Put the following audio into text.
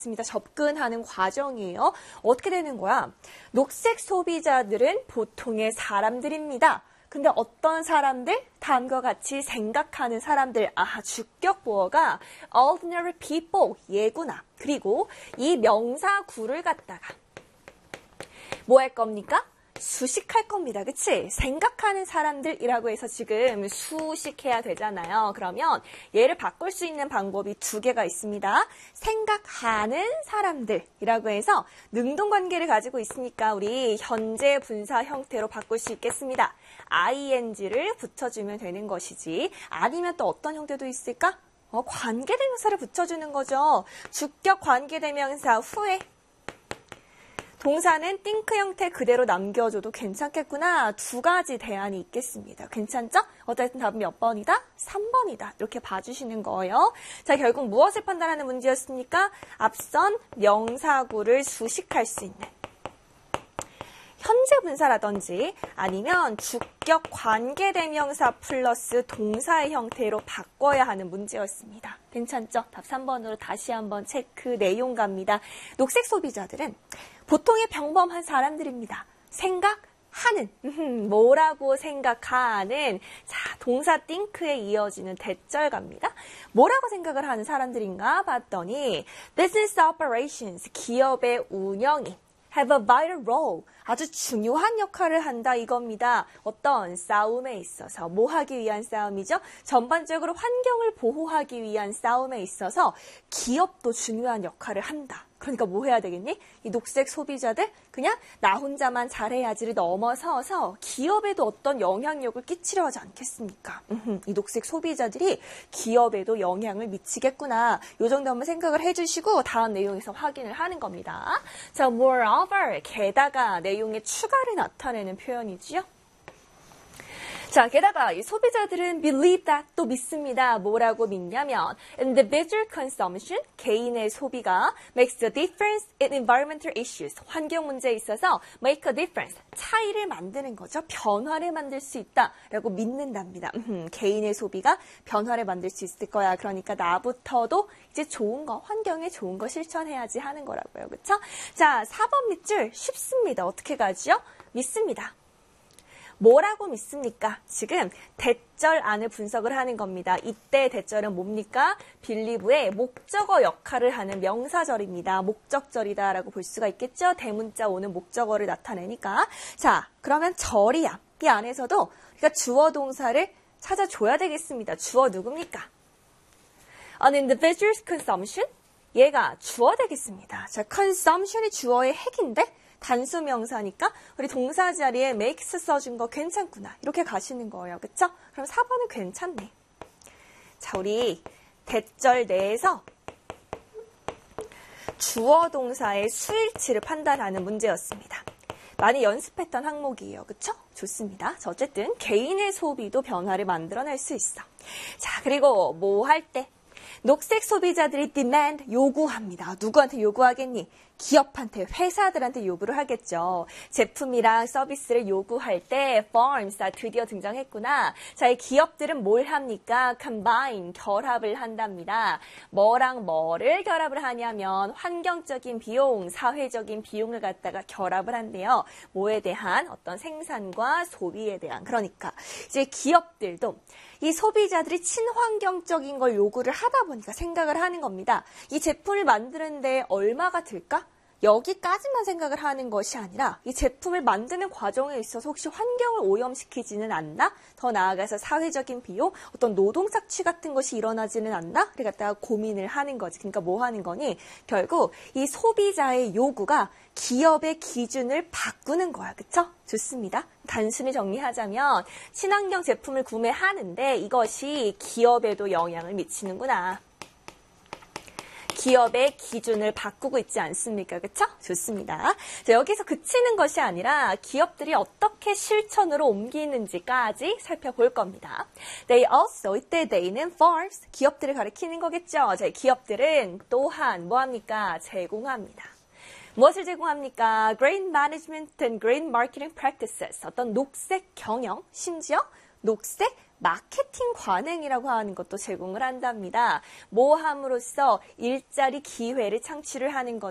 접근하는 과정이에요. 어떻게 되는 거야? 녹색 소비자들은 보통의 사람들입니다. 근데 어떤 사람들? 다음과 같이 생각하는 사람들. 아하, 주격 보어가 ordinary people, 예구나. 그리고 이 명사구를 갖다가 뭐 할 겁니까? 수식할 겁니다. 그치? 생각하는 사람들이라고 해서 지금 수식해야 되잖아요. 그러면 얘를 바꿀 수 있는 방법이 두 개가 있습니다. 생각하는 사람들이라고 해서 능동관계를 가지고 있으니까 우리 현재 분사 형태로 바꿀 수 있겠습니다. ing를 붙여주면 되는 것이지. 아니면 또 어떤 형태도 있을까? 관계대명사를 붙여주는 거죠. 주격 관계대명사 후에 동사는 think 형태 그대로 남겨줘도 괜찮겠구나. 두 가지 대안이 있겠습니다. 괜찮죠? 어쨌든 답은 몇 번이다? 3번이다. 이렇게 봐주시는 거예요. 자, 결국 무엇을 판단하는 문제였습니까? 앞선 명사구를 수식할 수 있는 현재 분사라든지 아니면 주격 관계대명사 플러스 동사의 형태로 바꿔야 하는 문제였습니다. 괜찮죠? 답 3번으로 다시 한번 체크 내용 갑니다. 녹색 소비자들은 보통의 평범한 사람들입니다. 생각하는, 뭐라고 생각하는, 자, 동사 think에 이어지는 대절 갑니다. 뭐라고 생각을 하는 사람들인가 봤더니 business operations, 기업의 운영이 have a vital role, 아주 중요한 역할을 한다 이겁니다. 어떤 싸움에 있어서 뭐 하기 위한 싸움이죠? 전반적으로 환경을 보호하기 위한 싸움에 있어서 기업도 중요한 역할을 한다. 그러니까 뭐 해야 되겠니? 이 녹색 소비자들 그냥 나 혼자만 잘해야지를 넘어서서 기업에도 어떤 영향력을 끼치려 하지 않겠습니까? 이 녹색 소비자들이 기업에도 영향을 미치겠구나. 이 정도 한번 생각을 해주시고 다음 내용에서 확인을 하는 겁니다. 자, moreover, 게다가 내용에 추가를 나타내는 표현이지요. 자, 게다가 이 소비자들은 believe that, 또 믿습니다. 뭐라고 믿냐면 individual consumption, 개인의 소비가 makes a difference in environmental issues, 환경 문제에 있어서 make a difference, 차이를 만드는 거죠. 변화를 만들 수 있다라고 믿는답니다. 개인의 소비가 변화를 만들 수 있을 거야. 그러니까 나부터도 이제 좋은 거, 환경에 좋은 거 실천해야지 하는 거라고요. 그렇죠? 자, 4번 밑줄 쉽습니다. 어떻게 가지요? 믿습니다. 뭐라고 믿습니까? 지금 대절 안을 분석을 하는 겁니다. 이때 대절은 뭡니까? 빌리브의 목적어 역할을 하는 명사절입니다. 목적절이다라고 볼 수가 있겠죠? 대문자 오는 목적어를 나타내니까. 자, 그러면 절이야. 이 안에서도 우리가 주어 동사를 찾아줘야 되겠습니다. 주어 누굽니까? An individual's consumption? 얘가 주어 되겠습니다. 자, consumption이 주어의 핵인데 단수 명사니까 우리 동사 자리에 makes 써준 거 괜찮구나. 이렇게 가시는 거예요. 그쵸? 그럼 4번은 괜찮네. 자, 우리 대절 내에서 주어 동사의 수일치를 판단하는 문제였습니다. 많이 연습했던 항목이에요. 그쵸? 좋습니다. 자, 어쨌든 개인의 소비도 변화를 만들어낼 수 있어. 자, 그리고 뭐 할 때? 녹색 소비자들이 demand, 요구합니다. 누구한테 요구하겠니? 기업한테, 회사들한테 요구를 하겠죠. 제품이랑 서비스를 요구할 때 firms, 드디어 등장했구나. 자, 이 기업들은 뭘 합니까? combine, 결합을 한답니다. 뭐랑 뭐를 결합을 하냐면 환경적인 비용, 사회적인 비용을 갖다가 결합을 한대요. 뭐에 대한 어떤 생산과 소비에 대한. 그러니까 이제 기업들도 이 소비자들이 친환경적인 걸 요구를 하다 보니까 생각을 하는 겁니다. 이 제품을 만드는데 얼마가 들까? 여기까지만 생각을 하는 것이 아니라 이 제품을 만드는 과정에 있어서 혹시 환경을 오염시키지는 않나? 더 나아가서 사회적인 비용, 어떤 노동 착취 같은 것이 일어나지는 않나? 그래 갖다가 고민을 하는 거지. 그러니까 뭐 하는 거니? 결국 이 소비자의 요구가 기업의 기준을 바꾸는 거야. 그쵸? 좋습니다. 단순히 정리하자면 친환경 제품을 구매하는데 이것이 기업에도 영향을 미치는구나. 기업의 기준을 바꾸고 있지 않습니까? 그쵸? 좋습니다. 자, 여기서 그치는 것이 아니라 기업들이 어떻게 실천으로 옮기는지까지 살펴볼 겁니다. They also, 이때 they는 firms, 기업들을 가리키는 거겠죠. 자, 기업들은 또한 뭐합니까? 제공합니다. 무엇을 제공합니까? Green Management and Green Marketing Practices, 어떤 녹색 경영, 심지어 녹색 마케팅 관행이라고 하는 것도 제공을 한답니다. 뭐 함으로써 일자리 기회를 창출을 하는 것.